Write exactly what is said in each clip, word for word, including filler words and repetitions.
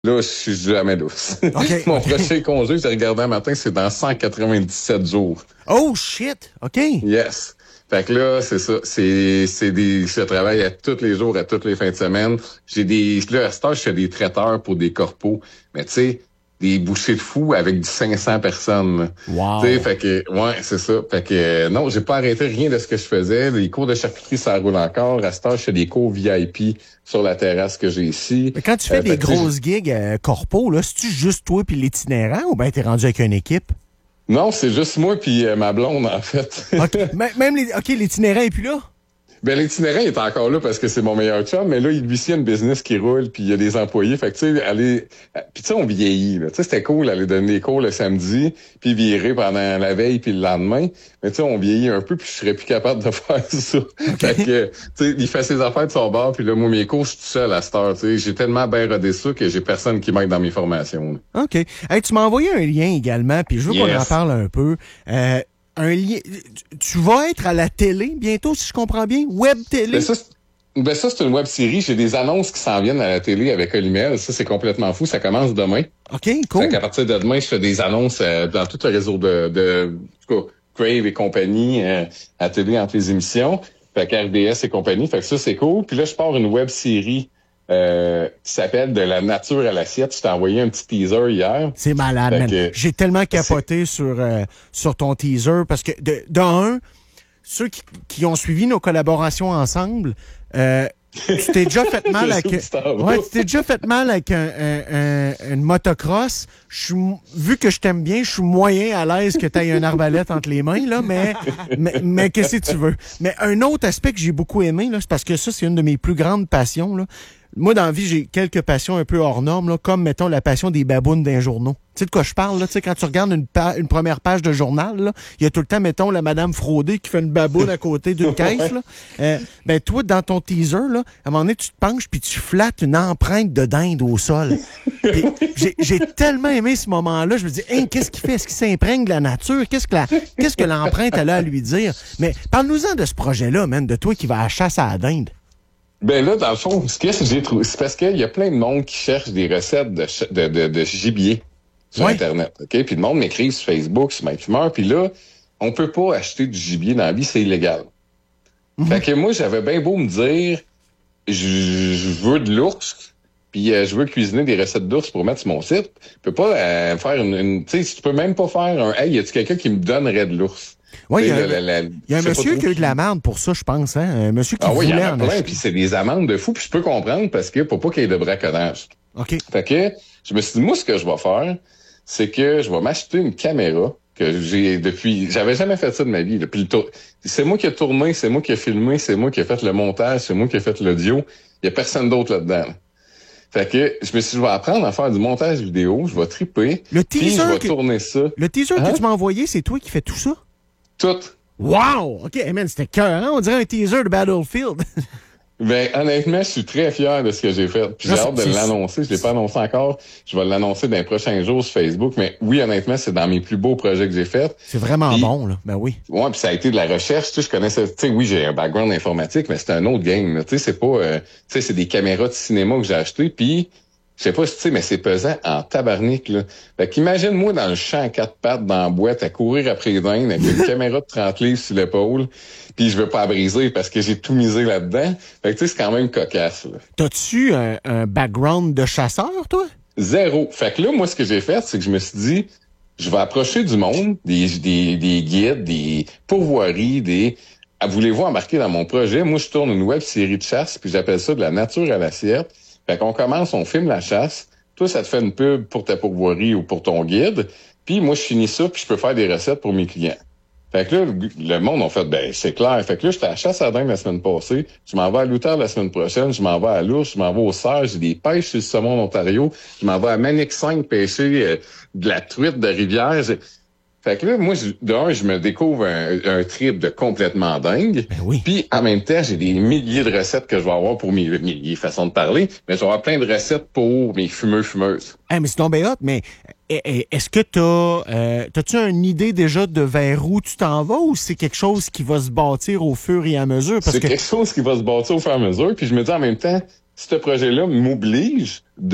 Là, je suis jamais lousse. Okay, Mon okay. prochain congé, j'ai regardé un matin, c'est dans cent quatre-vingt-dix-sept jours. Oh, shit! OK. Yes. Fait que là, c'est ça. C'est, c'est des, je travaille à tous les jours, à toutes les fins de semaine. J'ai des, là, à ce temps, je fais des traiteurs pour des corpos. Mais tu sais, des bouchées de fous avec du cinq cents personnes. Là. Wow. Tu sais, fait que, ouais, c'est ça. Fait que, euh, non, j'ai pas arrêté rien de ce que je faisais. Les cours de charcuterie, ça roule encore. À ce temps, je fais des cours V I P sur la terrasse que j'ai ici. Mais quand tu fais euh, des grosses gigs euh, corpo, là, c'est-tu juste toi puis l'itinérant ou bien t'es rendu avec une équipe? Non, c'est juste moi puis euh, ma blonde, en fait. Okay. Même les, OK, l'itinérant est plus là? Ben, l'itinérant est encore là parce que c'est mon meilleur chum, mais là, il lui, il y a une business qui roule, puis il y a des employés. Fait que, tu sais, aller... Puis, tu sais, on vieillit, là. Tu sais, c'était cool aller donner des cours le samedi, puis virer pendant la veille, puis le lendemain. Mais, tu sais, on vieillit un peu, puis je serais plus capable de faire ça. Okay. Fait que, tu sais, il fait ses affaires de son bord, puis là, moi, mes cours, je suis tout seul à cette heure, tu sais. J'ai tellement bien rodé ça que j'ai personne qui m'aide dans mes formations, là. OK. Hey, tu m'as envoyé un lien également, puis je veux yes. qu'on en parle un peu. Euh, Un lien. Tu vas être à la télé bientôt, si je comprends bien? Web télé? Ben ça, c'est, ben ça, c'est une web série. J'ai des annonces qui s'en viennent à la télé avec Olimel. Ça, c'est complètement fou. Ça commence demain. OK, cool. Fait qu'à partir de demain, je fais des annonces euh, dans tout le réseau de, de en tout cas, Crave et compagnie euh, à la télé entre les émissions. Fait qu'R D S et compagnie. Fait que ça, c'est cool. Puis là, je pars une web série Euh, qui s'appelle « De la nature à l'assiette ». Je t'ai envoyé un petit teaser hier. C'est malade, man. Que, J'ai tellement capoté sur, euh, sur ton teaser parce que, de, de un, ceux qui, qui ont suivi nos collaborations ensemble, euh, tu t'es déjà fait mal avec... ouais, tu t'es déjà fait mal avec un, un, un, une motocross. Je suis, vu que je t'aime bien, je suis moyen à l'aise que tu aies un arbalète entre les mains, là, mais, mais, mais qu'est-ce que tu veux? Mais un autre aspect que j'ai beaucoup aimé, là, c'est parce que ça, c'est une de mes plus grandes passions, là. Moi, dans la vie, j'ai quelques passions un peu hors normes, là, comme, mettons, la passion des babounes d'un journaux. Tu sais de quoi je parle, là? Tu sais, quand tu regardes une, pa- une première page de journal, là, il y a tout le temps, mettons, la Madame Fraudée qui fait une baboune à côté d'une caisse, là. Euh, ben, toi, dans ton teaser, là, à un moment donné, tu te penches puis tu flattes une empreinte de dinde au sol. Puis, j'ai, j'ai tellement aimé ce moment-là. Je me dis, hey, qu'est-ce qu'il fait? Est-ce qu'il s'imprègne de la nature? Qu'est-ce que la, qu'est-ce que l'empreinte, elle a à lui dire? Mais parle-nous-en de ce projet-là, man, de toi qui va à la chasse à la dinde. Ben là, dans le fond, ce que j'ai trouvé, c'est parce qu'il y a plein de monde qui cherche des recettes de, de, de, de gibier sur ouais. Internet, OK? Puis le monde m'écrit sur Facebook, sur Mike Fumeur, puis là, on peut pas acheter du gibier dans la vie, c'est illégal. Mm-hmm. Fait que moi, j'avais bien beau me dire, je, je veux de l'ours, puis euh, je veux cuisiner des recettes d'ours pour mettre sur mon site. Je peux pas euh, faire une... une tu sais, tu peux même pas faire un « Hey, y a-tu quelqu'un qui me donnerait de l'ours? » Oui, il y a, la, la, y a un monsieur qui a eu de l'amende pour ça, je pense. Hein? Un monsieur qui ah oui, il y en a en plein, puis c'est des amendes de fou, puis je peux comprendre parce que pour pas qu'il y ait de braconnage. OK. Fait que je me suis dit, moi, ce que je vais faire, c'est que je vais m'acheter une caméra que j'ai depuis... J'avais jamais fait ça de ma vie. Depuis le tour... C'est moi qui ai tourné, c'est moi qui ai filmé, c'est moi qui ai fait le montage, c'est moi qui ai fait l'audio. Il y a personne d'autre là-dedans. Là. Fait que je me suis dit, je vais apprendre à faire du montage vidéo, je vais triper, le puis je vais que... tourner ça. Le teaser hein? que tu m'as envoyé, c'est toi qui fais tout ça? Tout. Wow! OK, hey man, c'était cœur, hein? On dirait un teaser de Battlefield. Ben, honnêtement, je suis très fier de ce que j'ai fait. Puis j'ai hâte de l'annoncer. Je l'ai pas annoncé encore. Je vais l'annoncer dans les prochains jours sur Facebook. Mais oui, honnêtement, c'est dans mes plus beaux projets que j'ai faits. C'est vraiment puis, bon, là. Ben oui. Ouais, puis ça a été de la recherche. Tu sais, je connaissais, tu sais, oui, j'ai un background informatique, mais c'est un autre game. Tu sais, c'est pas, euh, tu sais, c'est des caméras de cinéma que j'ai achetées. Puis, je sais pas si tu sais, mais c'est pesant en tabarnak, là. Fait qu'imagine-moi dans le champ à quatre pattes, dans la boîte, à courir après les dindes, avec une caméra de trente livres sur l'épaule, puis je veux pas la briser parce que j'ai tout misé là-dedans. Fait que tu sais, c'est quand même cocasse, là. T'as-tu un, un background de chasseur, toi? Zéro. Fait que là, moi, ce que j'ai fait, c'est que je me suis dit, je vais approcher du monde, des, des, des guides, des pourvoiries, des... Ah, voulez-vous embarquer dans mon projet? Moi, je tourne une web série de chasse, puis j'appelle ça de la nature à l'assiette. Fait qu'on commence, on filme la chasse. Toi, ça te fait une pub pour ta pourvoirie ou pour ton guide. Puis moi, je finis ça, puis je peux faire des recettes pour mes clients. Fait que là, le monde a fait, ben c'est clair. Fait que là, j'étais à la chasse à la dinde la semaine passée. Je m'en vais à l'Outer la semaine prochaine. Je m'en vais à l'Ours. Je m'en vais au Cerf. J'ai des pêches sur le saumon en Ontario. Je m'en vais à Manic cinq pêcher euh, de la truite de rivière. J'ai... Fait que là, moi, d'un, je me découvre un, un trip de complètement dingue. Ben oui. Puis, en même temps, j'ai des milliers de recettes que je vais avoir pour mes milliers de façons de parler, mais je vais avoir plein de recettes pour mes fumeux fumeuses. Hey, mais c'est tombé hot, mais est-ce que t'as, euh, t'as-tu une idée déjà de vers où tu t'en vas ou c'est quelque chose qui va se bâtir au fur et à mesure? Parce c'est que... quelque chose qui va se bâtir au fur et à mesure. Puis je me dis en même temps, ce projet-là m'oblige de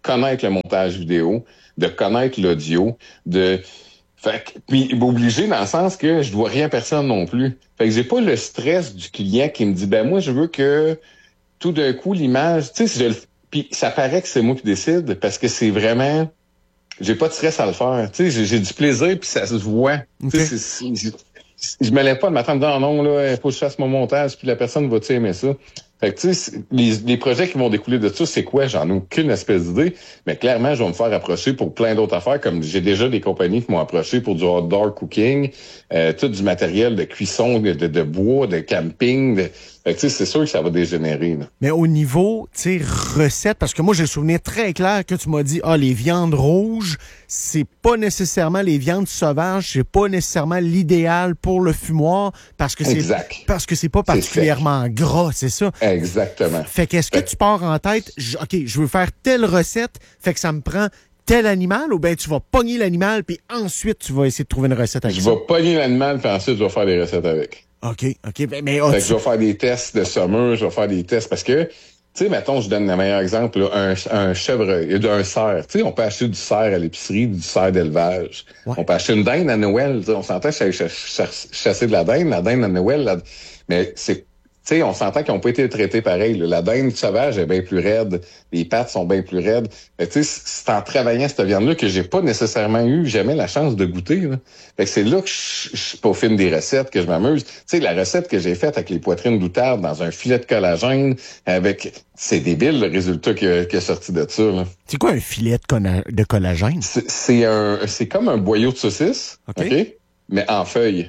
connaître le montage vidéo, de connaître l'audio, de... Fait que, puis obligé dans le sens que je dois rien à personne non plus. Fait que j'ai pas le stress du client qui me dit, ben moi, je veux que tout d'un coup, l'image, tu sais, si je le... Puis ça paraît que c'est moi qui décide parce que c'est vraiment... J'ai pas de stress à le faire. Tu sais, j'ai, j'ai du plaisir puis ça se voit. Okay. Tu sais, c'est, c'est, c'est, je me lève pas le matin en me disant, non, là, il faut que je fasse mon montage puis la personne va-tu aimer ça? Fait que, tu sais, les, les projets qui vont découler de ça, c'est quoi? J'en ai aucune espèce d'idée. Mais clairement, je vais me faire approcher pour plein d'autres affaires, comme j'ai déjà des compagnies qui m'ont approché pour du outdoor cooking, euh, tout du matériel de cuisson, de, de, de bois, de camping. De... Fait que, tu sais, c'est sûr que ça va dégénérer, là. Mais au niveau, tu sais, recettes, parce que moi, j'ai le souvenir très clair que tu m'as dit, ah, les viandes rouges, c'est pas nécessairement les viandes sauvages, c'est pas nécessairement l'idéal pour le fumoir, parce que c'est, exact. parce que c'est pas particulièrement c'est gras, c'est ça? Exactement. Fait qu'est-ce que tu pars en tête, je, OK, je veux faire telle recette, fait que ça me prend tel animal, ou bien tu vas pogner l'animal, puis ensuite tu vas essayer de trouver une recette avec je ça? Je vais pogner l'animal, puis ensuite je vais faire des recettes avec. OK, OK. Mais, mais oh, fait tu... que je vais faire des tests de saumure, je vais faire des tests, parce que, tu sais, mettons, je donne le meilleur exemple, là, un, un chevreuil, un cerf. Tu sais, on peut acheter du cerf à l'épicerie, du cerf d'élevage. Ouais. On peut acheter une dinde à Noël. On s'entend que je chasser de la dinde, la dinde à Noël, la... mais c'est tu sais, on s'entend qu'ils n'ont pas été traités pareil. Là. La dinde sauvage est bien plus raide. Les pattes sont bien plus raides. Mais tu sais, c'est en travaillant cette viande-là que j'ai pas nécessairement eu jamais la chance de goûter. Là. Fait que c'est là que je, je peaufine des recettes, que je m'amuse. Tu sais, la recette que j'ai faite avec les poitrines d'outarde dans un filet de collagène, avec... C'est débile, le résultat qui est sorti de ça. Là. C'est quoi un filet de, conna... de collagène? C'est, c'est, un, c'est comme un boyau de saucisse, OK? okay? Mais en feuille.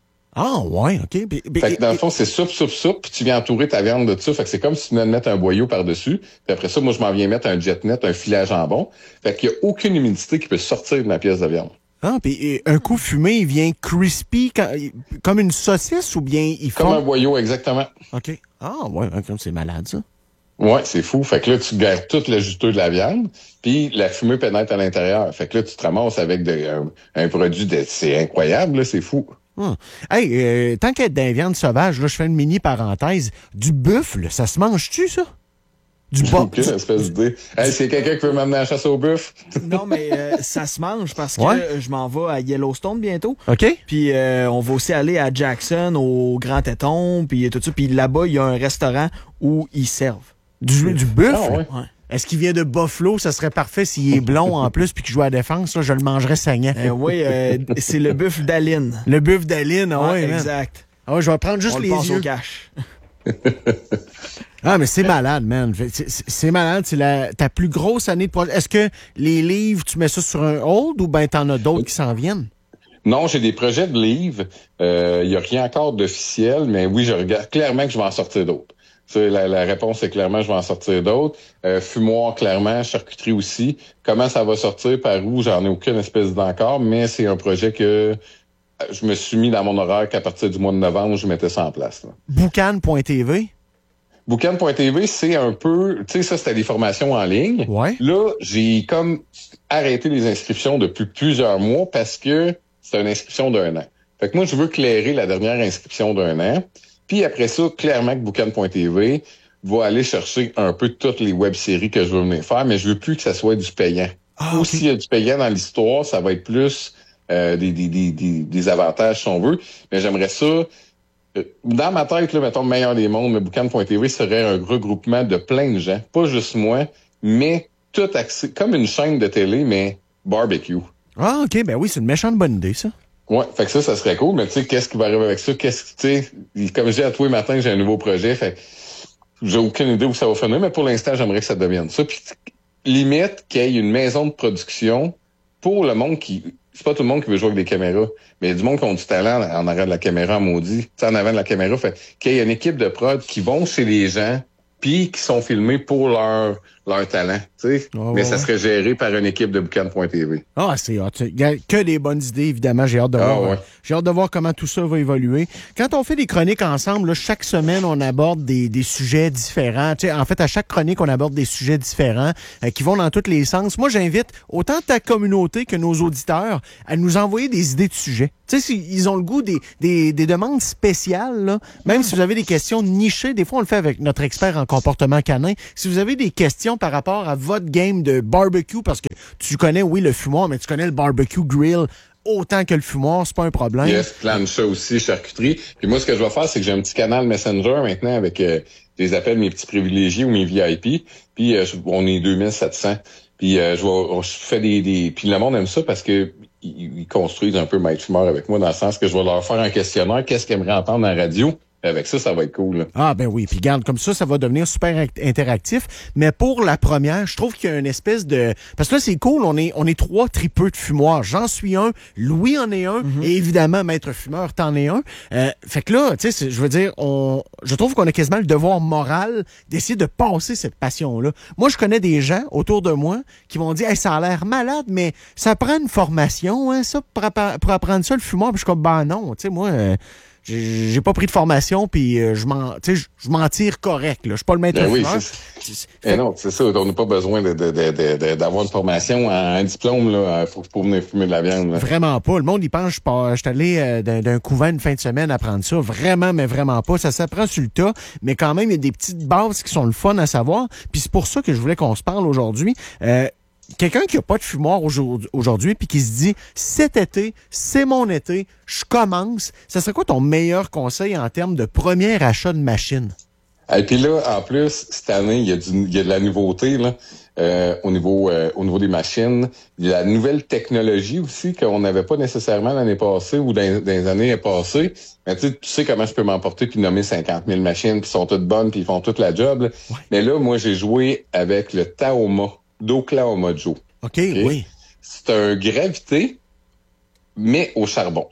Ah, ouais, OK. Puis, puis, fait que dans le fond, c'est soupe, soupe, soupe, puis tu viens entourer ta viande de ça. Fait que c'est comme si tu venais de mettre un boyau par-dessus. Puis après ça, moi, je m'en viens mettre un jet net, un filet à jambon. Fait qu'il n'y a aucune humidité qui peut sortir de ma pièce de viande. Ah, puis un coup fumé, il vient crispy, comme une saucisse ou bien il fond? Comme un boyau, exactement. OK. Ah, ouais, c'est malade, ça. Ouais, c'est fou. Fait que là, tu gardes tout le juteux de la viande, puis la fumée pénètre à l'intérieur. Fait que là, tu te ramasses avec de, un, un produit de... C'est incroyable, là, c'est fou. Hum. Hey, euh, tant qu'être dans les viandes sauvages, là, je fais une mini parenthèse. Du buffle, ça se mange-tu, ça? Du bas. Quelle espèce d'idée. Hey, c'est quelqu'un qui veut m'amener à la chasse au buffle? Non, mais euh, ça se mange parce que ouais. je m'en vais à Yellowstone bientôt. OK. Puis euh, on va aussi aller à Jackson, au Grand Téton, puis tout ça. Puis là-bas, il y a un restaurant où ils servent. Du, du buffle? Ah, ouais. Ouais. Est-ce qu'il vient de Buffalo? Ça serait parfait s'il est blond en plus puis qu'il joue à la défense. Là, je le mangerais saignant. Euh, oui, euh, c'est le buffle d'Aline. Le buffle d'Aline, ah ouais, ouais exact. Ah ouais, je vais prendre juste on les le passe yeux. au cash. Ah, mais c'est malade, man. C'est, c'est, c'est malade. C'est la, ta plus grosse année de projet. Est-ce que les livres, tu mets ça sur un hold ou ben t'en as d'autres qui s'en viennent? Non, j'ai des projets de livres. Il euh, n'y a rien encore d'officiel, mais oui, je regarde clairement que je vais en sortir d'autres. La, la réponse est clairement, je vais en sortir d'autres. Euh, fumoir, clairement. Charcuterie aussi. Comment ça va sortir, par où, j'en ai aucune espèce d'encore, mais c'est un projet que je me suis mis dans mon horaire qu'à partir du mois de novembre, je mettais ça en place. Boucan point T V? Boucan point T V, c'est un peu... Tu sais, ça, c'était des formations en ligne. Ouais. Là, j'ai comme arrêté les inscriptions depuis plusieurs mois parce que c'est une inscription d'un an. Fait que moi, je veux clairer la dernière inscription d'un an. Puis après ça, clairement que Boucan point T V va aller chercher un peu toutes les web-séries que je veux venir faire, mais je veux plus que ça soit du payant. Ah, Ou okay. S'il y a du payant dans l'histoire, ça va être plus euh, des, des, des, des, des avantages si on veut. Mais j'aimerais ça... Euh, dans ma tête, là, mettons, le meilleur des mondes, mais Boucan point T V serait un regroupement de plein de gens. Pas juste moi, mais tout accès... Comme une chaîne de télé, mais barbecue. Ah, OK. Ben oui, c'est une méchante bonne idée, ça. Ouais, fait que ça, ça serait cool, mais tu sais, qu'est-ce qui va arriver avec ça? Qu'est-ce que, tu sais, comme je dis à tous les matins, j'ai un nouveau projet, fait j'ai aucune idée où ça va finir, mais pour l'instant, j'aimerais que ça devienne ça. Puis, limite, qu'il y ait une maison de production pour le monde qui, c'est pas tout le monde qui veut jouer avec des caméras, mais il y a du monde qui ont du talent en arrière de la caméra, maudit, tu sais, en avant de la caméra, fait qu'il y ait une équipe de prod qui vont chez les gens, puis qui sont filmés pour leur leur talent, tu sais. Oh, mais ouais. Ça serait géré par une équipe de Boucan point T V. Ah, c'est hot. Que des bonnes idées, évidemment. J'ai hâte de voir. Ah, ouais. J'ai hâte de voir comment tout ça va évoluer. Quand on fait des chroniques ensemble, là, chaque semaine, on aborde des, des sujets différents. Tu sais, en fait, à chaque chronique, on aborde des sujets différents euh, qui vont dans tous les sens. Moi, j'invite autant ta communauté que nos auditeurs à nous envoyer des idées de sujets. Tu sais, s'ils ont le goût des, des, des demandes spéciales, là, même si vous avez des questions nichées, des fois, on le fait avec notre expert en comportement canin. Si vous avez des questions par rapport à votre game de barbecue, parce que tu connais, oui, le fumoir, mais tu connais le barbecue grill autant que le fumoir, c'est pas un problème. Yes, plancha aussi, charcuterie. Puis moi, ce que je vais faire, c'est que j'ai un petit canal Messenger maintenant avec, euh, je les appelle mes petits privilégiés ou mes V I P. Puis euh, on est deux mille sept cents. Puis euh, je, vais, je fais des, des... Puis le monde aime ça parce que ils, ils construisent un peu Maître Fumeur avec moi, dans le sens que je vais leur faire un questionnaire, qu'est-ce qu'ils aimeraient entendre en radio. Avec ça, ça va être cool. Là. Ah ben oui, puis garde, comme ça, ça va devenir super interactif. Mais pour la première, je trouve qu'il y a une espèce de... Parce que là, c'est cool, on est on est trois tripeux de fumoirs. J'en suis un, Louis en est un, mm-hmm. et évidemment, Maître Fumeur, t'en es un. Euh, fait que là, tu sais, je veux dire, on, je trouve qu'on a quasiment le devoir moral d'essayer de passer cette passion-là. Moi, je connais des gens autour de moi qui m'ont dit hey, « ça a l'air malade, mais ça prend une formation, hein, ça, pour, app- pour apprendre ça, le fumoir. » Puis je suis comme « Ben non, tu sais, moi... Euh, J'ai, j'ai pas pris de formation, puis euh, je m'en, tu sais, je m'en tire correct. Là. Je suis pas le maître ben fumeur. Oui, c'est, fait... non, c'est ça. On n'a pas besoin de, de, de, de, d'avoir une formation, un diplôme là, faut, pour venir fumer de la viande. Là. Vraiment pas. Le monde, il pense que je suis allé euh, d'un, d'un couvent une fin de semaine apprendre ça. Vraiment, mais vraiment pas. Ça s'apprend sur le tas, mais quand même, il y a des petites bases qui sont le fun à savoir. Puis c'est pour ça que je voulais qu'on se parle aujourd'hui. Euh, Quelqu'un qui n'a pas de fumoir aujourd'hui puis qui se dit « cet été, c'est mon été, je commence », ça serait quoi ton meilleur conseil en termes de premier achat de machine? Et puis là, en plus, cette année, il y a, du, il y a de la nouveauté là, euh, au niveau euh, au niveau des machines. Il y a la nouvelle technologie aussi qu'on n'avait pas nécessairement l'année passée ou dans, dans les années passées. Mais tu sais, tu sais comment je peux m'emporter puis nommer cinquante mille machines puis sont toutes bonnes puis ils font toute la job. Là. Ouais. Mais là, moi, j'ai joué avec le Tahoma. d'Oklahoma Joe. OK, okay? Oui. C'est un gravité, mais au charbon.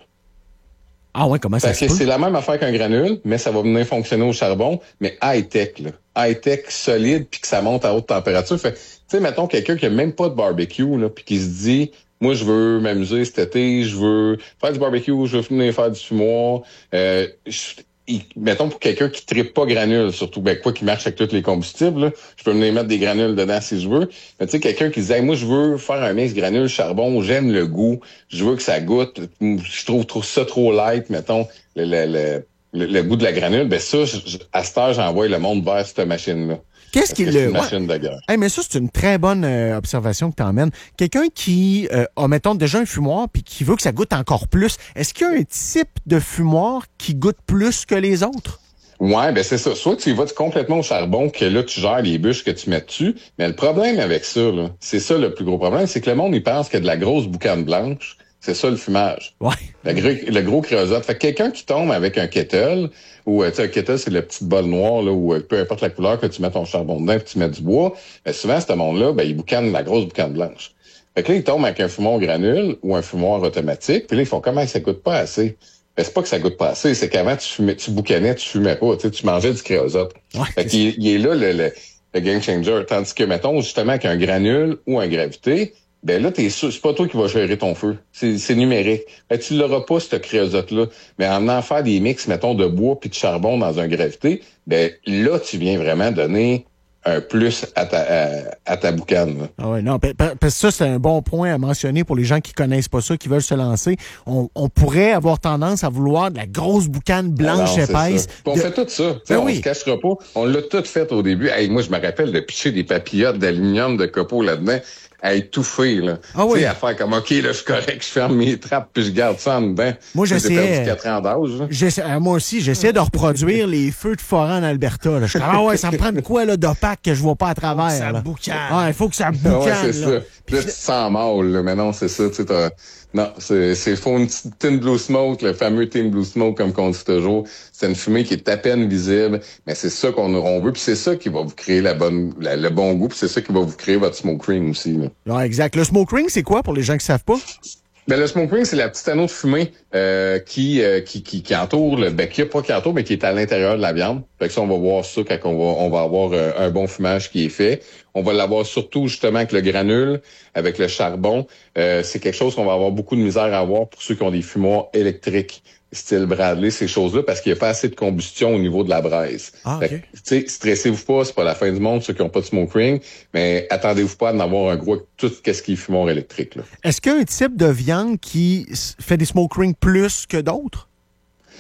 Ah ouais, comment ça se peut? C'est la même affaire qu'un granule, mais ça va venir fonctionner au charbon, mais high-tech, là. High-tech, solide, puis que ça monte à haute température. Fait, tu sais, mettons quelqu'un qui a même pas de barbecue, là, puis qui se dit, moi, je veux m'amuser cet été, je veux faire du barbecue, je veux venir faire du fumoir. Euh, je, Il, mettons pour quelqu'un qui trippe pas granules, surtout ben quoi qui marche avec tous les combustibles, là, je peux venir mettre des granules dedans si je veux. Mais tu sais, quelqu'un qui disait hey, moi je veux faire un mix granule charbon, j'aime le goût, je veux que ça goûte, je trouve, trouve ça trop light, mettons, le, le, le, le, le goût de la granule, ben ça, je, je, à cette heure, j'envoie le monde vers cette machine-là. Qu'est-ce qu'il le... ouais. hey, mais ça, c'est une très bonne euh, observation que tu emmènes. Quelqu'un qui euh, a, mettons, déjà un fumoir puis qui veut que ça goûte encore plus, est-ce qu'il y a un type de fumoir qui goûte plus que les autres? Ouais, ben c'est ça. Soit tu y vas complètement au charbon, que là, tu gères les bûches que tu mets dessus. Mais le problème avec ça, là, c'est ça le plus gros problème, c'est que le monde, il pense qu'il y a de la grosse boucane blanche. C'est ça le fumage. Ouais. Le gros, le gros créosote. Fait que quelqu'un qui tombe avec un kettle, ou tu sais, un kettle, c'est le petit bol noir, là, où peu importe la couleur que tu mets ton charbon dedans, puis tu mets du bois, ben souvent, ce monde-là, ben, il boucane la grosse boucane blanche. Fait que là, ils tombent avec un fumoir granule ou un fumoir automatique, puis là, ils font comment ça goûte pas assez. Ben, c'est pas que ça goûte pas assez, c'est qu'avant, tu fumais, tu boucanais, tu fumais pas, tu sais, tu mangeais du créosote. Ouais, fait qu'il il est là, le, le, le game changer. Tandis que, mettons, justement, avec un granule ou un gravité, ben là, t'es sûr, c'est pas toi qui vas gérer ton feu. C'est, c'est numérique. Ben, tu l'auras pas, ce créosote-là. Mais en en faire des mix, mettons, de bois puis de charbon dans un gravité, ben là, tu viens vraiment donner un plus à ta, à, à ta boucane. Là. Ah ouais, non, parce que ça, c'est un bon point à mentionner pour les gens qui connaissent pas ça, qui veulent se lancer. On, on pourrait avoir tendance à vouloir de la grosse boucane blanche Alors, épaisse. On de... fait tout ça. Ben on oui. se cachera pas. On l'a tout fait au début. Hey, moi, je me rappelle de picher des papillotes d'aluminium de copeaux là-dedans. À étouffer, là. Ah oui. Tu sais, à faire comme, OK, là, je suis correct, je ferme mes trappes puis je garde ça en dedans. Moi, j'essayais. J'ai perdu quatre ans d'âge, j'essaie, moi aussi, j'essaie de reproduire les feux de forêt en Alberta, là. Je suis comme, ah ouais, ça me prend de quoi, là, d'opaque que je vois pas à travers, ça là. boucane. Ah, il faut que ça boucane, ouais, c'est là. ça. Puis là, tu te sens mal, là. Mais non, c'est ça, tu sais, t'as... Non, c'est, c'est, faut une petite Thin Blue Smoke, le fameux Thin Blue Smoke, comme qu'on dit toujours. C'est une fumée qui est à peine visible, mais c'est ça qu'on on veut, puis c'est ça qui va vous créer la bonne, la, le bon goût, puis c'est ça qui va vous créer votre smoke ring aussi, là. Ouais, exact. Le smoke ring, c'est quoi pour les gens qui savent pas? Ben, le smoke ring, c'est la petite anneau de fumée euh, qui, euh, qui, qui, qui entoure le bec, pas qui entoure, mais qui est à l'intérieur de la viande. Fait que ça, on va voir ça quand on va, on va avoir euh, un bon fumage qui est fait. On va l'avoir surtout justement avec le granule, avec le charbon. Euh, c'est quelque chose qu'on va avoir beaucoup de misère à avoir pour ceux qui ont des fumoirs électriques, style Bradley, ces choses-là, parce qu'il n'y a pas assez de combustion au niveau de la braise. Ah, okay. Tu sais, stressez-vous pas, c'est pas la fin du monde, ceux qui n'ont pas de smoke ring, mais attendez-vous pas à en avoir un gros avec tout ce qui est fumoir électrique, là. Est-ce qu'il y a un type de viande qui fait des smoke rings plus que d'autres?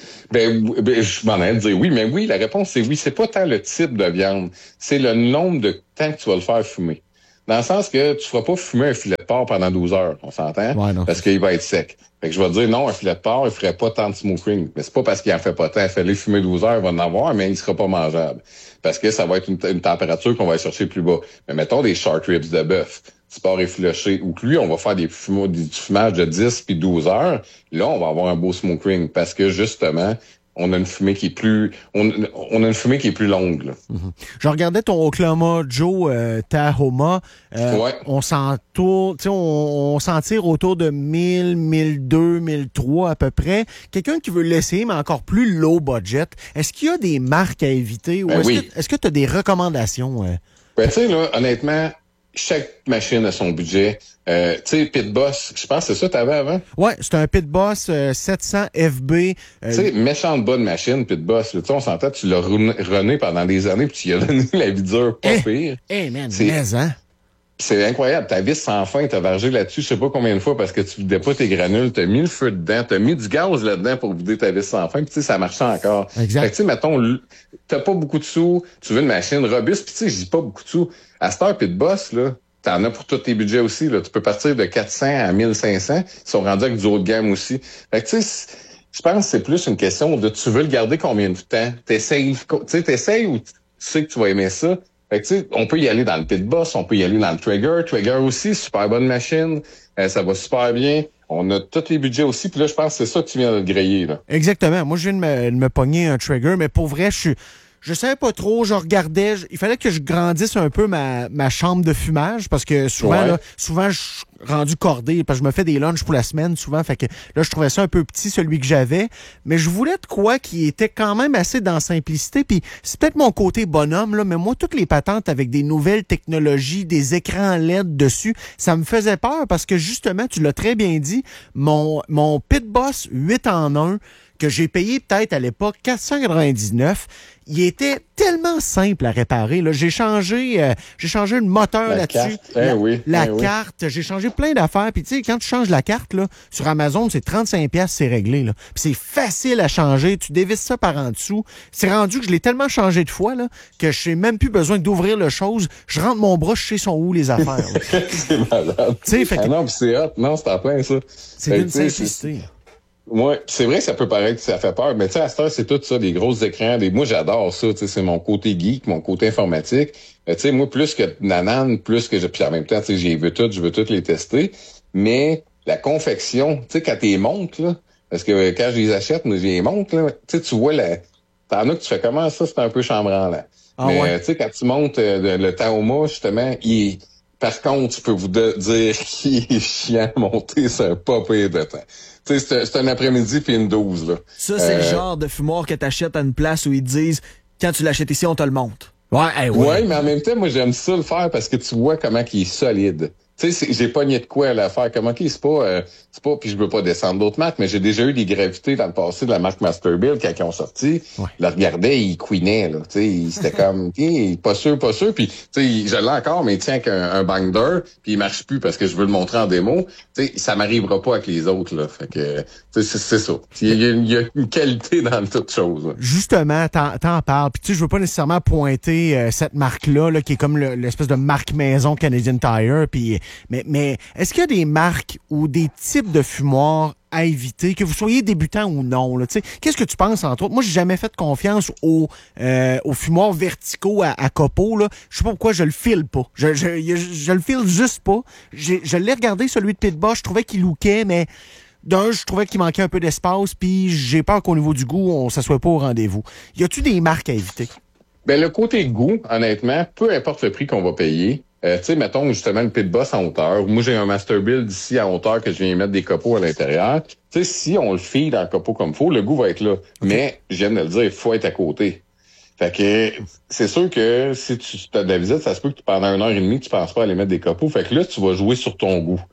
Ben, ben je m'en allais dire oui, mais oui, la réponse c'est oui. C'est pas tant le type de viande, c'est le nombre de temps que tu vas le faire fumer. Dans le sens que tu feras pas fumer un filet de porc pendant douze heures, on s'entend? Ouais, non, parce qu'il va être sec. Fait que je vais te dire, non, un filet de porc, il ferait pas tant de smoking. Mais c'est pas parce qu'il en fait pas tant. Fais-le fumer douze heures, il va en avoir, mais il sera pas mangeable. Parce que ça va être une, une température qu'on va aller chercher plus bas. Mais mettons des short ribs de bœuf, du porc effiloché, ou que lui, on va faire des fumeaux, du fumage de dix puis douze heures. Là, on va avoir un beau smoking. Parce que justement, on a une fumée qui est plus, on, on a une fumée qui est plus longue, là. Mm-hmm. Je regardais ton Oklahoma Joe euh, Tahoma. Euh, ouais. On s'entoure, tu sais, on, on s'en tire autour de mille, mille deux, mille trois à peu près. Quelqu'un qui veut l'essayer, mais encore plus low budget. Est-ce qu'il y a des marques à éviter ou ben est-ce oui. que, est-ce que tu as des recommandations? Euh? Ben, tu sais, là, honnêtement, chaque machine a son budget. Euh, tu sais, Pit Boss, je pense que c'est ça que tu avais avant? Ouais, c'est un Pit Boss euh, sept cents F B. Euh... Tu sais, méchante bonne machine, Pit Boss. Tu sais, on s'entend, tu l'as runné pendant des années puis tu y as donné la vie dure pas hey, pire. Eh, hey man, mais, hein? C'est incroyable. Ta vis sans fin, t'as vargé là-dessus, je sais pas combien de fois parce que tu vidais pas tes granules, t'as mis le feu dedans, t'as mis du gaz là-dedans pour vider ta vis sans fin, puis tu sais, ça marchait encore. Exact. Fait que tu sais, mettons, t'as pas beaucoup de sous, tu veux une machine robuste, puis tu sais, je dis pas beaucoup de sous. À cette heure, Pit Boss, là, t'en as pour tous tes budgets aussi, là. Tu peux partir de quatre cents à mille cinq cents. Ils sont rendus avec du haut de gamme aussi. Fait que tu sais, je pense que c'est plus une question de tu veux le garder combien de temps? T'essayes, tu sais, t'essayes ou tu sais que tu vas aimer ça? Fait que tu sais, on peut y aller dans le Pit Boss, on peut y aller dans le Traeger. Traeger aussi, super bonne machine. Euh, ça va super bien. On a tous les budgets aussi. Puis là, je pense que c'est ça que tu viens de griller, là. Exactement. Moi, je viens de me, de me pogner un Traeger, mais pour vrai, je suis... Je savais pas trop, je regardais, je, il fallait que je grandisse un peu ma, ma chambre de fumage parce que souvent, ouais. là, souvent, je suis rendu cordé parce que je me fais des lunchs pour la semaine souvent, fait que là, je trouvais ça un peu petit, celui que j'avais, mais je voulais de quoi qui était quand même assez dans la simplicité, puis c'est peut-être mon côté bonhomme, là, mais moi, toutes les patentes avec des nouvelles technologies, des écrans L E D dessus, ça me faisait peur parce que justement, tu l'as très bien dit, mon, mon Pit Boss huit en un, que j'ai payé peut-être à l'époque quatre cent quatre-vingt-dix-neuf, il était tellement simple à réparer. Là. J'ai changé euh, j'ai changé le moteur la là-dessus. Carte. La, eh oui, la eh carte. Oui. J'ai changé plein d'affaires. Puis tu sais, quand tu changes la carte, là, sur Amazon, c'est trente-cinq piastres, c'est réglé. Là. Puis c'est facile à changer. Tu dévisses ça par en dessous. C'est rendu que je l'ai tellement changé de fois là, que je n'ai même plus besoin d'ouvrir le chose. Je rentre mon bras, je sais sont où les affaires. c'est malade. Fait que, ah non, puis c'est hot. Non, c'est en plein ça. C'est d'une simplicité. Ouais, c'est vrai que ça peut paraître que ça fait peur, mais tu sais, à cette heure, c'est tout ça, des gros écrans, des. Moi, j'adore ça, tu sais, c'est mon côté geek, mon côté informatique. Tu sais, moi, plus que Nanan, plus que je. Puis en même temps, tu sais, j'y veux toutes, je veux toutes les tester. Mais la confection, tu sais, quand t'es montes, là, parce que quand je les achète, moi, je les monte, là, tu sais, tu vois la. T'en as que tu fais comment ça, c'est un peu chambranlant, là. Ah, mais ouais. tu sais, quand tu montes euh, le Tahoma, justement, il est. Par contre, je peux vous de- dire qu'il est chiant à monter, c'est un pas pire de temps. Tu sais, c'est, c'est un après-midi puis une douze, là. Ça, c'est euh... le genre de fumoir que t'achètes à une place où ils te disent, quand tu l'achètes ici, on te le montre. Ouais, hey, ouais. ouais, mais en même temps, moi, j'aime ça le faire parce que tu vois comment il est solide. Tu sais, j'ai pogné de quoi à la faire. Comment qu'il c'est pas, euh, c'est pas, puis je veux pas descendre d'autres marques, mais j'ai déjà eu des gravités dans le passé de la marque Masterbuilt quand ils ont sorti. Ouais. Je le regardais, il couinait, là. Tu sais, c'était comme, okay, pas sûr, pas sûr. Puis, tu sais, je l'ai encore, mais il tient qu'un un binder, puis il marche plus parce que je veux le montrer en démo. Tu sais, ça m'arrivera pas avec les autres, là. Fait que, tu sais, c'est, c'est ça. Il y, a, il y a une qualité dans toute chose. Là. Justement, t'en, t'en parles. Puis tu sais, je veux pas nécessairement pointer euh, cette marque-là, là, qui est comme le, l'espèce de marque maison Canadian Tire. Puis, mais, mais est-ce qu'il y a des marques ou des types de fumoirs à éviter, que vous soyez débutant ou non? Là, qu'est-ce que tu penses, entre autres? Moi, j'ai jamais fait confiance aux, euh, aux fumoirs verticaux à, à copeaux. Là. Je sais pas pourquoi je le file pas. Je, je, je, je le file juste pas. J'ai, je l'ai regardé, celui de Pit Boss. Je trouvais qu'il lookait, mais d'un, je trouvais qu'il manquait un peu d'espace, puis j'ai peur qu'au niveau du goût, on s'assoit pas au rendez-vous. Y a-tu des marques à éviter? Ben, le côté goût, honnêtement, peu importe le prix qu'on va payer, euh, tu sais, mettons justement le Pit Boss en hauteur. Moi, j'ai un Masterbuilt ici à hauteur que je viens mettre des copeaux à l'intérieur. Tu sais, si on le file dans le copeau comme il faut, le goût va être là. Okay. Mais, je viens de le dire, il faut être à côté. Fait que c'est sûr que si tu as de la visite, ça se peut que pendant une heure et demie, tu penses pas à aller mettre des copeaux. Fait que là, tu vas jouer sur ton goût.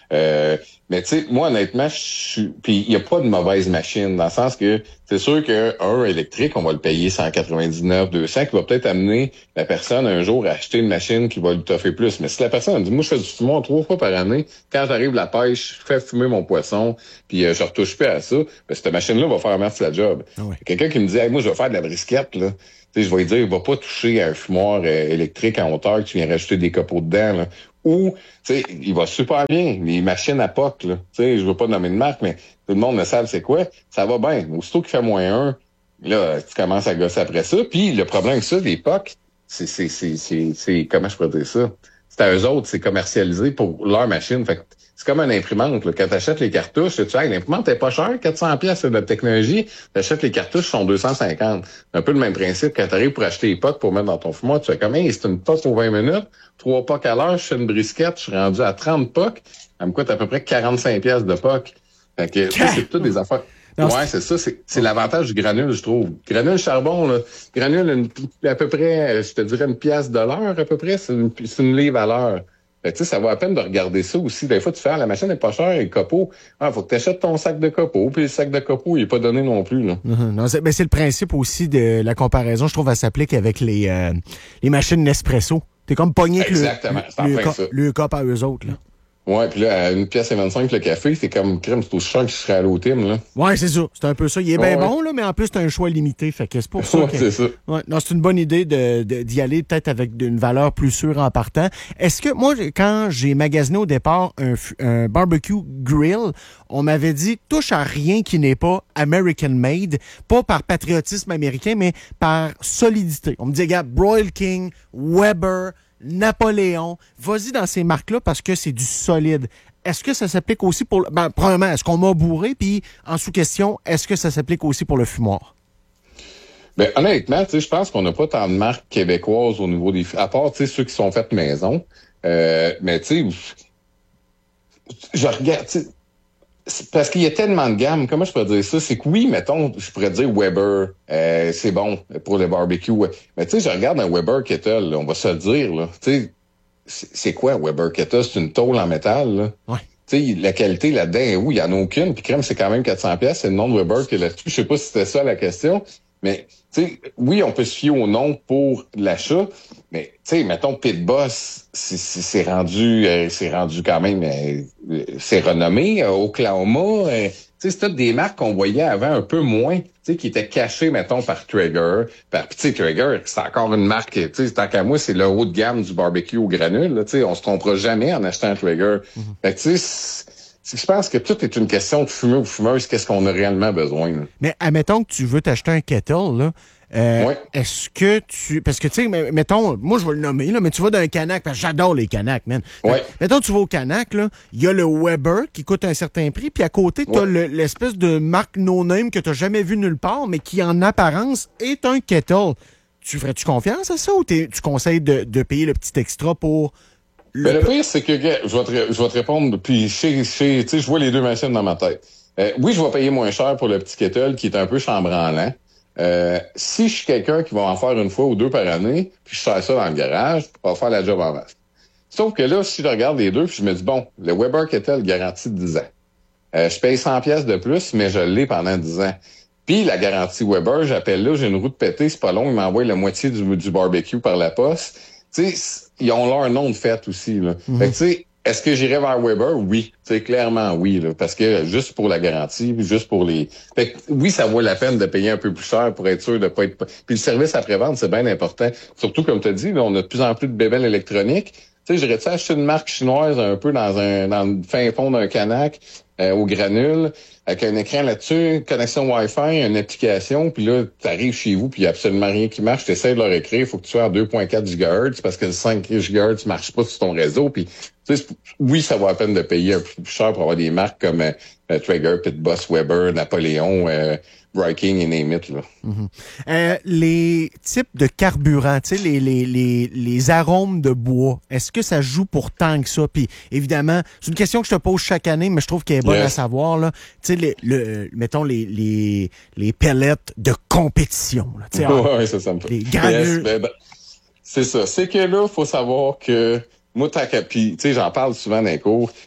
Euh, mais tu sais, moi, honnêtement, je suis. Puis il n'y a pas de mauvaise machine, dans le sens que c'est sûr qu'un électrique, on va le payer cent quatre-vingt-dix-neuf, deux cents, qui va peut-être amener la personne un jour à acheter une machine qui va lui toffer plus. Mais si la personne elle dit, moi, je fais du fumoir trois fois par année, quand j'arrive la pêche, je fais fumer mon poisson, puis euh, je retouche plus à ça, ben, cette machine-là va faire merci la job. Ah ouais. Quelqu'un qui me dit, hey, moi, je vais faire de la brisquette, là. Tu sais, je vais lui dire, il va pas toucher à un fumoir euh, électrique en hauteur que tu viens rajouter des copeaux dedans, là. Ou, tu sais, il va super bien. Les machines à P O C, là. Tu sais, je veux pas nommer de marque, mais tout le monde le sait, c'est quoi? Ça va bien. Aussitôt qu'il fait moins un, là, tu commences à gosser après ça. Puis, le problème avec ça, les P O C, c'est, c'est, c'est, c'est, c'est, comment je pourrais dire ça? C'est à eux autres, c'est commercialisé pour leur machine. Fait que c'est comme une imprimante, là. Quand t'achètes les cartouches, tu sais, l'imprimante est pas chère, quatre cents pièces de technologie. T'achètes les cartouches, sont deux cent cinquante. C'est un peu le même principe. Quand t'arrives pour acheter les P O C pour mettre dans ton fumoir, tu fais comme, hey, c'est une P O C pour vingt minutes, trois P O C à l'heure, je fais une brisquette, je suis rendu à trente P O C. Ça me coûte à peu près quarante-cinq pièces de P O C. Fait que, tu sais, c'est toutes des affaires. Non, ouais, c'est ça. C'est, c'est l'avantage du granule, je trouve. Granule charbon, là. Granule, une, à peu près, je te dirais une pièce de l'heure, à peu près. C'est une, c'est une livre à l'heure. Fait que, tu sais, ça vaut la peine de regarder ça aussi. Des fois, tu fais, ah, la machine n'est pas chère, et le copeau. Ah, faut que tu achètes ton sac de copeaux. Puis le sac de copeaux, il est pas donné non plus, là. Mm-hmm. Non, c'est, ben, c'est le principe aussi de la comparaison. Je trouve, elle s'applique avec les, euh, les machines Nespresso. T'es comme pogné avec Exactement. le, le, le, le cop à eux autres, là. Ouais, puis là, à une pièce et vingt-cinq le café, c'est comme crème, c'est aussi cher que je serais à l'O-T I M, là. Ouais, c'est ça. C'est un peu ça. Il est bien ouais. bon, là, mais en plus, c'est un choix limité. Fait que c'est pour ça ouais, que... c'est ça. Ouais, non, c'est une bonne idée de, de, d'y aller peut-être avec une valeur plus sûre en partant. Est-ce que, moi, quand j'ai magasiné au départ un, un barbecue grill, on m'avait dit, touche à rien qui n'est pas American made, pas par patriotisme américain, mais par solidité. On me dit, regarde, Broil King, Weber, Napoléon, vas-y dans ces marques-là parce que c'est du solide. Est-ce que ça s'applique aussi pour... Ben, premièrement, est-ce qu'on m'a bourré? Puis, en sous-question, est-ce que ça s'applique aussi pour le fumoir? Ben, honnêtement, tu sais, je pense qu'on n'a pas tant de marques québécoises au niveau des... À part, tu sais, ceux qui sont faites maison. Euh, mais, tu sais, je regarde... Parce qu'il y a tellement de gammes. Comment je pourrais dire ça? C'est que oui, mettons, je pourrais dire Weber, euh, c'est bon pour le barbecue. Mais tu sais, je regarde un Weber Kettle, là, on va se le dire, là. Tu sais, c'est quoi Weber Kettle? C'est une tôle en métal, là. Ouais. Tu sais, la qualité là-dedans, oui, il n'y en a aucune. Puis crème, c'est quand même quatre cents pièces. C'est le nom de Weber qui est là-dessus. Je sais pas si c'était ça la question. Mais, tu sais, oui, on peut se fier au nom pour l'achat. Mais, tu sais, mettons, Pit Boss, c'est, c'est, c'est rendu, euh, c'est rendu quand même, euh, c'est renommé. Euh, Oklahoma, euh, tu sais, c'est toutes des marques qu'on voyait avant un peu moins, tu sais, qui étaient cachées, mettons, par Traeger. Par, tu sais, Traeger, c'est encore une marque, tu sais, tant qu'à moi, c'est le haut de gamme du barbecue au granule, tu sais, on se trompera jamais en achetant un Traeger. Mm-hmm. Fait que, tu sais, je pense que tout est une question de fumeur ou fumeuse, qu'est-ce qu'on a réellement besoin. Là. Mais admettons que tu veux t'acheter un kettle, là. Euh, ouais. Est-ce que tu... Parce que, tu sais, mettons, moi, je vais le nommer, là, mais tu vas d'un Canac, parce que j'adore les Canac, man. Ouais. Mettons, tu vas au Canac, là, il y a le Weber qui coûte un certain prix, puis à côté, tu as ouais. l'espèce de marque no-name que tu n'as jamais vu nulle part, mais qui, en apparence, est un kettle. Tu ferais-tu confiance à ça ou tu conseilles de, de payer le petit extra pour... Le, ben, le pire, c'est que, je vais te, je vais te répondre, puis chez, chez, tu sais, je vois les deux machines dans ma tête. Euh, oui, je vais payer moins cher pour le petit kettle qui est un peu chambranlant. Euh, si je suis quelqu'un qui va en faire une fois ou deux par année, puis je sers ça dans le garage, on va faire la job en masse. Sauf que là, si je regarde les deux, puis je me dis, bon, le Weber Kettle garantit dix ans. Euh, je paye cent pièces de plus, mais je l'ai pendant dix ans. Puis la garantie Weber, j'appelle là, j'ai une roue de pété, c'est pas long, il m'envoie la moitié du, du barbecue par la poste. Tu sais, ils ont leur nom de fête aussi, là. Mm-hmm. Fait que, tu sais, est-ce que j'irais vers Weber? Oui. Tu sais, clairement, oui, là. Parce que, juste pour la garantie, juste pour les... Fait que, oui, ça vaut la peine de payer un peu plus cher pour être sûr de pas être... Puis le service après-vente, c'est bien important. Surtout, comme tu as dit, là, on a de plus en plus de bébelles électroniques. Tu sais, j'irais-tu acheter une marque chinoise un peu dans un, dans le fin fond d'un Canac, euh, au granule, avec un écran là-dessus, une connexion Wi-Fi, une application, puis là, tu arrives chez vous, puis il n'y a absolument rien qui marche, tu essaies de leur écrire, il faut que tu sois à deux virgule quatre gigahertz, parce que le cinq gigahertz ne marche pas sur ton réseau, puis tu sais, oui, ça vaut la peine de payer un peu plus cher pour avoir des marques comme euh, Traeger, Pit Boss, Weber, Napoléon, euh, Viking et name it, là. Mm-hmm. Euh, les types de carburant, tu sais, les, les, les, les arômes de bois, est-ce que ça joue pour tant que ça? Puis, évidemment, c'est une question que je te pose chaque année, mais je trouve qu'elle est bonne yes. à savoir, là. Tu sais, les, le, mettons, les, les, les pellets de compétition, là. Tu sais, ouais, ça, ça me fait. Les granules. Yes, ben, ben, c'est ça. C'est que là, il faut savoir que, moi, t'as puis, tu sais, j'en parle souvent dans les cours.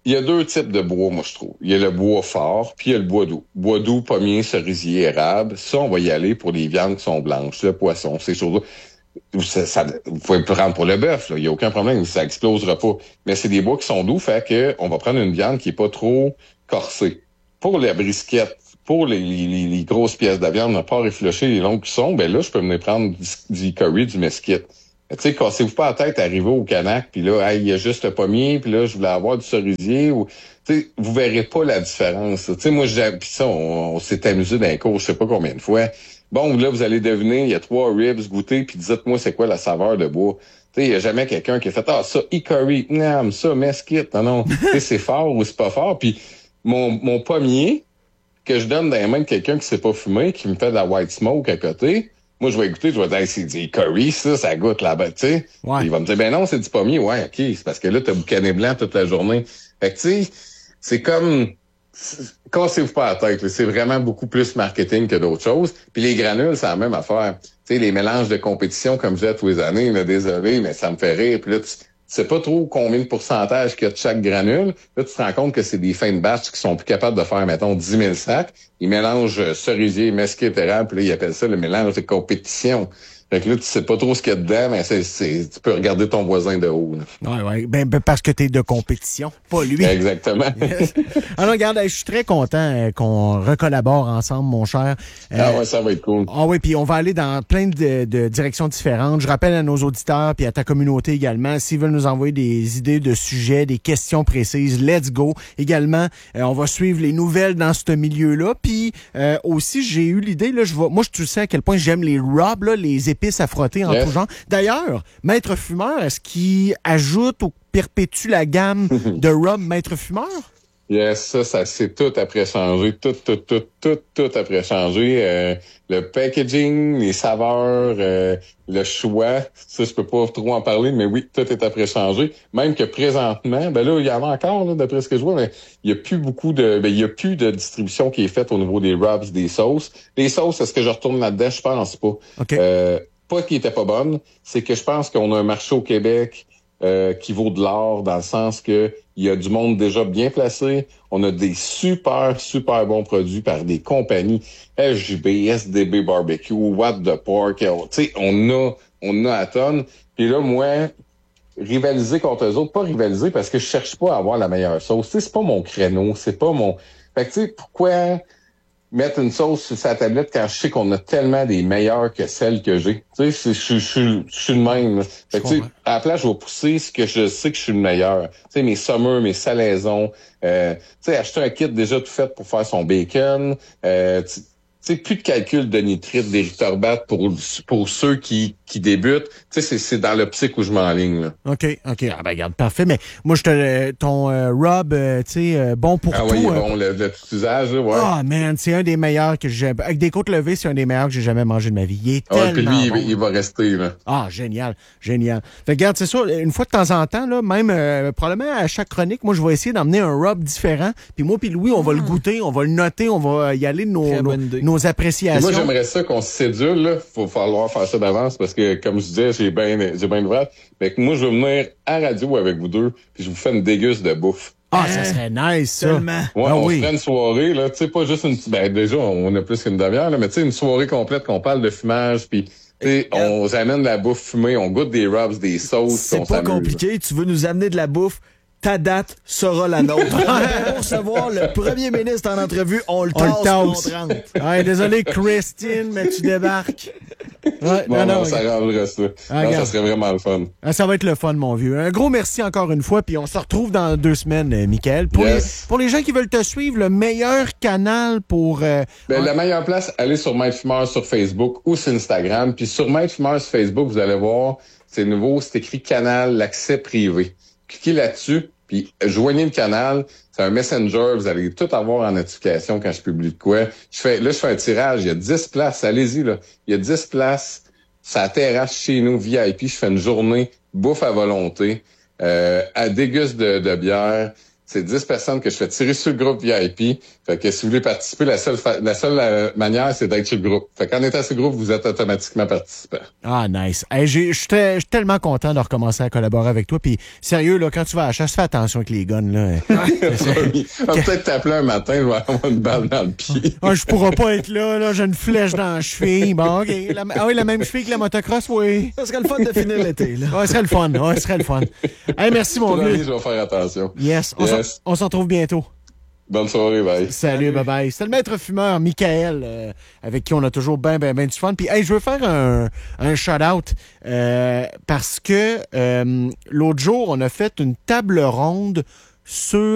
il y a deux types de bois, moi, je trouve. Il y a le bois fort, puis il y a le bois doux. Bois doux, pommier, cerisier, érable. Ça, on va y aller pour les viandes qui sont blanches, le poisson, ces choses-là. Ça, ça, vous pouvez le prendre pour le bœuf, là. Il n'y a aucun problème, ça explosera pas. Mais c'est des bois qui sont doux, fait que on va prendre une viande qui est pas trop corsée. Pour la brisquette, pour les, les, les grosses pièces de viande, ne pas réfléchir les longues qui sont, ben là, je peux venir prendre du, du curry, du mesquite. Tu sais, cassez-vous pas la tête, arrivez au Canac, puis là, hey, il y a juste le pommier, puis là, je voulais avoir du cerisier, ou, tu sais, vous verrez pas la différence. Tu sais, moi, j'ai, puis ça, on, on s'est amusé dans les cours, je sais pas combien de fois. Bon, là, vous allez deviner, il y a trois ribs, goûtez, puis dites-moi c'est quoi la saveur de bois. Tu sais, il y a jamais quelqu'un qui a fait, ah, ça, hickory, non, ça, mesquite, non, non. Tu sais, c'est fort ou c'est pas fort. Puis mon, mon pommier, que je donne dans les mains de quelqu'un qui sait pas fumer, qui me fait de la white smoke à côté, moi, je vais écouter, je vais dire, hey, c'est du curry, ça, ça goûte là-bas, tu sais. Ouais. Il va me dire, ben non, c'est du pommier. Ouais, OK, c'est parce que là, t'as boucané blanc toute la journée. Fait que, tu sais, c'est comme, cassez-vous pas la tête, là. C'est vraiment beaucoup plus marketing que d'autres choses. Puis les granules, c'est la même affaire. Tu sais, les mélanges de compétition, comme je disais tous les années, là, désolé, mais ça me fait rire. Puis là, tu sais pas trop combien de pourcentage qu'il y a de chaque granule. Là, tu te rends compte que c'est des fins de batch qui sont plus capables de faire, mettons, dix mille sacs. Ils mélangent cerisier, mesquite, érable, puis là, ils appellent ça le mélange de compétition. Fait que là, tu sais pas trop ce qu'il y a dedans, mais c'est, c'est, tu peux regarder ton voisin de haut. Là. Ouais, ouais. Ben, ben parce que t'es de compétition, pas lui. Exactement. Alors, regarde, je suis très content euh, qu'on recollabore ensemble, mon cher. Euh, ah ouais, ça va être cool. Ah oui, puis on va aller dans plein de, de directions différentes. Je rappelle à nos auditeurs puis à ta communauté également, s'ils veulent nous envoyer des idées de sujets, des questions précises, let's go. Également, euh, on va suivre les nouvelles dans ce milieu-là. Puis euh, aussi, j'ai eu l'idée, là, je vais, moi, tu sais à quel point j'aime les rubs, là, les épices à frotter en yes. tout genre. D'ailleurs, Maître Fumeur, est-ce qu'il ajoute ou perpétue la gamme de rub Maître Fumeur? Yes, ça, ça c'est tout après changé, tout, tout, tout, tout, tout après changé. Euh, le packaging, les saveurs, euh, le choix, ça je peux pas trop en parler, mais oui, tout est après changé. Même que présentement, ben là, il y en a encore, là, d'après ce que je vois, mais il y a plus beaucoup de, ben il y a plus de distribution qui est faite au niveau des rubs, des sauces. Les sauces, est-ce que je retourne là-dedans? Je pense pas. Okay. Euh, pas qu'ils étaient pas bonnes, c'est que je pense qu'on a un marché au Québec euh, qui vaut de l'or dans le sens que il y a du monde déjà bien placé. On a des super, super bons produits par des compagnies S J B, S D B Barbecue, What the Pork. Tu sais, on a, on a à tonne. Puis là, moi, rivaliser contre eux autres, pas rivaliser parce que je cherche pas à avoir la meilleure sauce. Tu sais, c'est pas mon créneau, c'est pas mon... Fait que tu sais, pourquoi mettre une sauce sur sa tablette quand je sais qu'on a tellement des meilleures que celles que j'ai. Tu sais, je suis je suis le même. Là. Fait que, tu sais, à la place, je vais pousser ce que je sais que je suis le meilleur. Tu sais, mes summers, mes salaisons. Euh, tu sais, acheter un kit déjà tout fait pour faire son bacon. Euh, tu sais, plus de calcul de nitrite, d'érythorbat pour pour ceux qui qui débutent. Tu sais, c'est c'est dans l'optique où je m'enligne. Là. OK, OK. Ah ben regarde, parfait. Mais moi, je te ton euh, rub, euh, tu sais, euh, bon pour ah, tout. Ah oui, euh, bon, le, le tout usage, là, ouais. Ah, oh, man, c'est un des meilleurs que j'ai... Avec des côtes levées, c'est un des meilleurs que j'ai jamais mangé de ma vie. Il est ah, tellement puis lui, bon. il, il va rester, là. Ah, génial, génial. Fait que, regarde, c'est ça, une fois de temps en temps, là, même euh, probablement à chaque chronique, moi, je vais essayer d'emmener un rub différent. Puis moi puis Louis, on va mmh. le goûter, on va le noter, on va y aller de nos, nos, nos appréciations. Moi, j'aimerais ça qu'on se sédule, là. Faut falloir faire ça d'avance parce que, comme je disais, j'ai bien j'ai bien ouvert. Fait que moi, je vais venir à radio avec vous deux puis je vous fais une déguste de bouffe. Ah, ça serait nice, ça. Tellement. Ouais, ah, on oui. ferait une soirée, là. Tu sais, pas juste une... Ben, déjà, on a plus qu'une demi-heure, là, mais tu sais, une soirée complète qu'on parle de fumage puis... T'sais, on amène de la bouffe fumée, on goûte des rubs, des sauces. C'est on pas s'amuse. compliqué, tu veux nous amener de la bouffe, ta date sera la nôtre. Pour recevoir le premier ministre en entrevue, on le tasse contre rentre. Ouais, désolé, Christine, mais tu débarques. Ouais, bon, non, non, ça arrangerait ça. Ah, non, ça serait vraiment le fun. Ah, ça va être le fun, mon vieux. Un gros merci encore une fois, puis on se retrouve dans deux semaines, euh, Michael. Pour, yes. les, pour les gens qui veulent te suivre, le meilleur canal pour... Euh, ben, ouais. La meilleure place, allez sur Maître Fumeur sur Facebook ou sur Instagram. Puis sur Maître Fumeur sur Facebook, vous allez voir, c'est nouveau, c'est écrit canal, l'accès privé. Cliquez là-dessus, puis joignez le canal. C'est un messenger, vous allez tout avoir en notification quand je publie de quoi. Je fais, là, je fais un tirage, il y a dix places, allez-y, là. Il y a dix places, ça terrasse chez nous, V I P. Je fais une journée bouffe à volonté, euh, à déguste de, de bière. c'est dix personnes que je fais tirer sur le groupe V I P. Fait que si vous voulez participer, la seule fa- la seule euh, manière, c'est d'être sur le groupe. Fait qu'en étant sur le groupe, vous êtes automatiquement participant. Ah, nice. Hey, j'ai- je suis tellement content de recommencer à collaborer avec toi. Puis, sérieux, là, quand tu vas à la chasse, fais attention avec les guns, là. On va peut-être t'appeler un matin, je vais avoir une balle dans le pied. Ah, je pourrais pas être là, là. J'ai une flèche dans la cheville. Bon, OK. La, ah oui, la même cheville que la motocross, oui. Ça serait le fun de finir l'été, là. Ouais, ce serait le fun. Ouais, ce serait le fun. Hey, merci, mon Promis, vieux. je vais faire attention. Yes. On Yes. s'en- on s'en retrouve bientôt. Bonne soirée, bye. Salut, bye bye. C'est le maître fumeur, Michael, euh, avec qui on a toujours bien, bien, bien du fun. Puis, hey, je veux faire un, un shout-out euh, parce que euh, l'autre jour, on a fait une table ronde sur